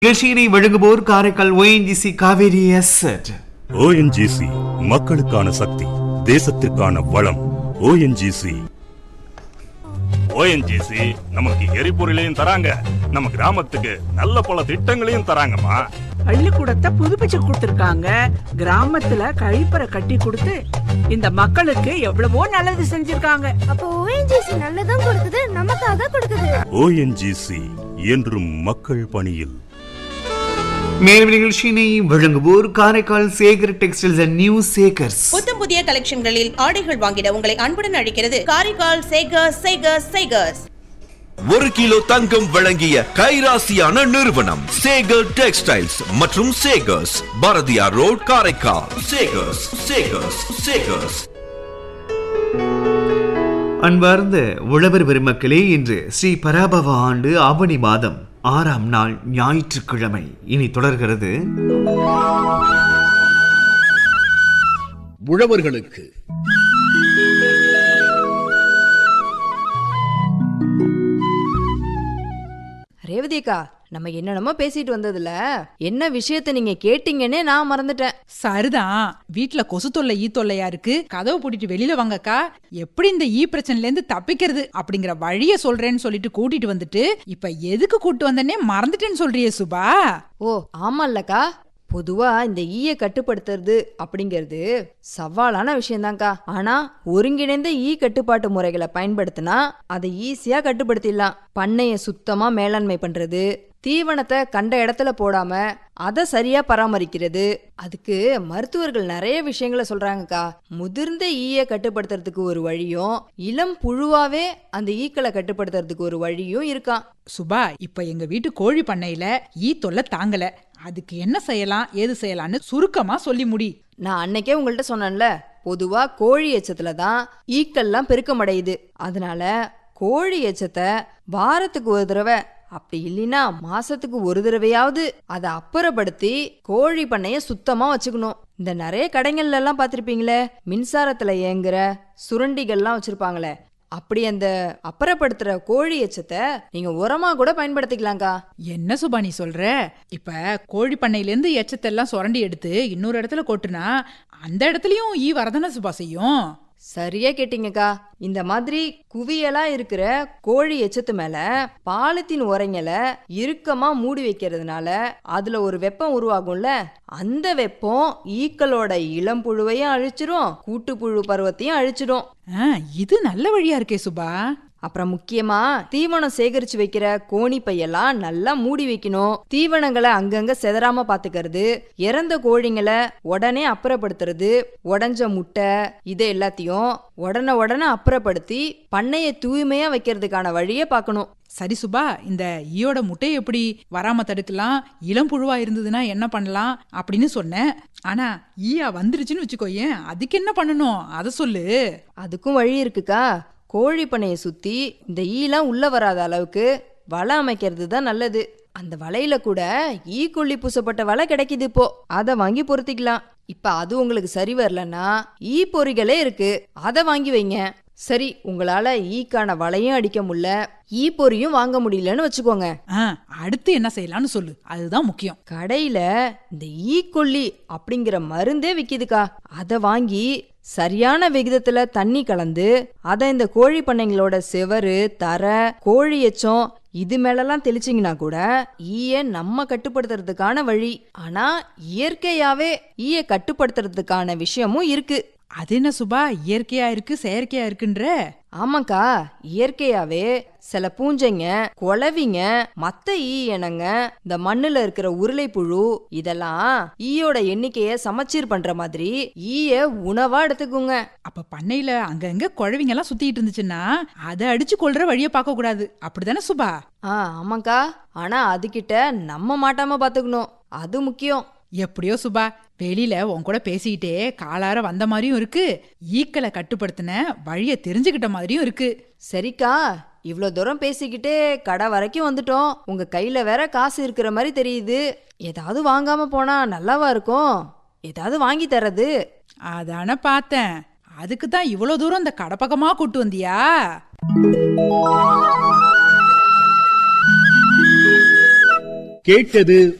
நிகழ்ச்சியினை வழங்குவோர் Karaikal ONGC Kaveri asset. ONGC மக்களுக்கான சக்தி, தேசத்திற்கான வளம். ONGC நமக்கு எரிபொருளையும் தராங்க, நம்ம கிராமத்துக்கு நல்ல பல திட்டங்களையும் தராங்கம்மா. பள்ளிக்கூடத்தை புதுப்பிச்சு கொடுத்திருக்காங்க, கிராமத்துல கழிப்பறை கட்டி கொடுத்து இந்த மக்களுக்கு எவ்வளவோ நல்லது செஞ்சிருக்காங்க. அப்போ ONGC நல்லதும் கொடுக்குது, நமக்காக கொடுக்குது. ONGC என்றும் மக்கள் பணியில். மேலும் நிகழ்ச்சியினை வழங்குவோர் Karaikal Sekar textiles and new Sekar's. புத்தம் புதிய கலெக்ஷன்களில் ஆடைகள் வாங்கிட உங்களை அன்புடன் அழைக்கிறது காரைக்கால் சேகர்ஸ். 1 கிலோ தங்கம் வழங்கிய கைராசியான நிறுவனம் சேகர் டெக்ஸ்டைல்ஸ் மற்றும் சேகர்ஸ், பாரதியார் ரோட், காரைக்கால். சேகர்ஸ். அன்பார்ந்த உழவர் பெருமக்களே, இன்று ஸ்ரீ பராபவ ஆண்டு ஆவணி மாதம் 6ஆம் நாள் ஞாயிற்றுக்கிழமை. இனி தொடர்கிறது உழவர்களுக்கு. ரேவதிக்கா, நம்ம என்னென்னமோ பேசிட்டு வந்ததுல என்ன விஷயத்த நீங்க கேட்டீங்கன்னே நான் மறந்துட்டேன். சரிதான், வீட்டுல கொசு தொல்லை ஈ தொல்லையா இருக்கு, கதவை பூட்டிட்டு வெளியில வாங்கக்கா, எப்படி இந்த ஈ பிரச்சனைல இருந்து தப்பிக்கிறது அப்படிங்கிற வழிய சொல்றேன்னு சொல்லிட்டு கூட்டிட்டு வந்துட்டு இப்ப எதுக்கு கூட்டு வந்தனே மறந்துட்டேன்னு சொல்றியே சுபா. ஓ ஆமால்லக்கா, பொதுவா இந்த ஈய கட்டுப்படுத்துறது அப்படிங்கிறது சவாலான விஷயம்தான்க்கா. ஆனா ஒருங்கிணைந்த ஈ கட்டுப்பாட்டு முறைகளை பயன்படுத்தினா அதை ஈஸியா கட்டுப்படுத்திடலாம். பண்ணைய சுத்தமா மேலாண்மை பண்றது, தீவனத்தை கண்ட இடத்துல போடாம அதை சரியா பராமரிக்கிறது, அதுக்கு மருத்துவர்கள் நிறைய விஷயங்களை சொல்றாங்கக்கா. முதிர்ந்த ஈய கட்டுப்படுத்துறதுக்கு ஒரு வழியும், இளம் புழுவாவே அந்த ஈக்களை கட்டுப்படுத்துறதுக்கு ஒரு வழியும் இருக்கான். சுபா, இப்ப எங்க வீட்டு கோழி பண்ணையில ஈ தொல்லை தாங்கல, அதுக்கு என்ன செய்யலாம் ஏது செய்யலாம்னு சுருக்கமா சொல்லி முடி. நான் அன்னைக்கே உங்கள்ட்ட சொன்னேன்ல, பொதுவா கோழி எச்சத்துல தான் ஈக்கள்லாம் பெருக்கமடையுது. அதனால கோழி எச்சத்தை வாரத்துக்கு ஒரு தடவை, அப்படி இல்லைன்னா மாசத்துக்கு ஒரு தடவையாவது அதை அப்புறப்படுத்தி கோழி பண்ணைய சுத்தமா வச்சுக்கணும். இந்த நிறைய கடைகள்ல எல்லாம் பார்த்திருப்பீங்களே, மின்சாரத்துல இயங்குற சுரண்டிகள்லாம் வச்சிருப்பாங்களே, அப்படி அந்த அப்புறப்படுத்துற கோழி எச்சத்தை நீங்க உரமா கூட பயன்படுத்திக்கலாம்க்கா. என்ன சுபா நீ சொல்ற? இப்ப கோழி பண்ணையில இருந்து எச்சத்தை எல்லாம் சுரண்டி எடுத்து இன்னொரு இடத்துல கொட்டுனா அந்த இடத்துலயும் ஈ வரதானே சுபா செய்யும். சரியா கேட்டீங்கக்கா. இந்த மாதிரி குவியலா இருக்கிற கோழி எச்சத்து மேல பாலித்தீன் உரைங்களை இறுக்கமா மூடி வைக்கிறதுனால அதுல ஒரு வெப்பம் உருவாகும்ல, அந்த வெப்பம் ஈக்களோட இளம் புழுவையும் அழிச்சிடும், கூட்டுப்புழு பருவத்தையும் அழிச்சிடும். இது நல்ல வழியா இருக்கே சுபா. அப்புறம் முக்கியமா தீவனம் சேகரிச்சு வைக்கிற கோணி பையெல்லாம் நல்லா மூடி வைக்கணும். தீவனங்களை அங்கங்க செதறாம பாத்துக்கிறது, இறந்த கோழிங்களை உடனே அப்புறப்படுத்துறது, உடஞ்ச முட்டை இதை எல்லாத்தையும் உடனே அப்புறப்படுத்தி பண்ணைய தூய்மையா வைக்கிறதுக்கான வழியை பார்க்கணும். சரி சுபா, இந்த ஈயோட முட்டையை எப்படி வராம தடுக்கலாம், இளம் புழுவா இருந்ததுன்னா என்ன பண்ணலாம் அப்படின்னு சொன்னேன். ஆனா ஈயா வந்துருச்சுன்னு வச்சுக்கோயேன், அதுக்கு என்ன பண்ணணும் அதை சொல்லு. அதுக்கும் வழி இருக்குக்கா. கோழி பண்ணையை சுத்தி இந்த ஈலாம் உள்ள வராத அளவுக்கு வலை அமைக்கிறது தான் நல்லது. அந்த வலையில கூட ஈக்கொல்லி பூசப்பட்ட வலை கிடைக்குது இப்போ, அதை வாங்கி பொருத்திக்கலாம். இப்ப அது உங்களுக்கு சரி வரலன்னா ஈ பொறிகளே இருக்கு, அதை வாங்கி வைங்க. சரி, உங்களால ஈக்கான வலையும் அடிக்க முடியல, ஈ பொறியும் வாங்க முடியலன்னு வச்சுக்கோங்க. அடுத்து என்ன செய்யலாம்னு சொல்லு, அதுதான் முக்கியம். கடையில இந்த ஈக்கொல்லி அப்படிங்கிற மருந்தே விக்குதுக்கா. அதை வாங்கி சரியான விகிதத்துல தண்ணி கலந்து அதை இந்த கோழி பண்ணைங்களோட செவரு, தரை, கோழி எச்சம் இது மேலெல்லாம் தெளிச்சிங்கன்னா கூட ஈய நம்ம கட்டுப்படுத்துறதுக்கான வழி. ஆனா இயற்கையாவே ஈய கட்டுப்படுத்துறதுக்கான விஷயமும் இருக்கு. அது என்ன சுபா, இயற்கையா இருக்கு செயற்கையா இருக்குன்ற? ஆமாக்கா, இயற்கையாவே சில பூஞ்சைங்க, குளவிங்க, மத்த ஈ இனங்க, இந்த மண்ணுல இருக்கிற உருளை புழு இதெல்லாம் ஈயோட எண்ணிக்கைய சமச்சீர் பண்ற மாதிரி ஈய உணவா எடுத்துக்குங்க. அப்ப பண்ணையில அங்கங்க குழவிங்க எல்லாம் சுத்திட்டு இருந்துச்சுன்னா அதை அடிச்சு கொள்ற வழிய பார்க்க கூடாது, அப்படிதானே சுபா? ஆமாக்கா, ஆனா அதுகிட்ட நம்ம மாட்டாம பாத்துக்கணும், அது முக்கியம். எப்படியோ சுபா, வெளியில உன் கூட பேசிக்கிட்டே காலார வந்த மாதிரியும் இருக்கு, ஈக்களை கட்டுப்படுத்தின வழிய தெரிஞ்சுக்கிட்ட மாதிரியும் இருக்கு. சரிக்கா, இவ்ளோ தூரம் பேசிக்கிட்டே கடை வரைக்கும் வந்துட்டோம். உங்க கையில வேற காசு இருக்கிற மாதிரி தெரியுது. ஏதாவது வாங்காம போனா நல்லாவா இருக்கும்? ஏதாவது வாங்கி தர்றது. அதான பார்த்தேன், அதுக்கு தான் இவ்வளோ தூரம் இந்த கடை பக்கமா கூட்டு வந்தியா? கேட்டது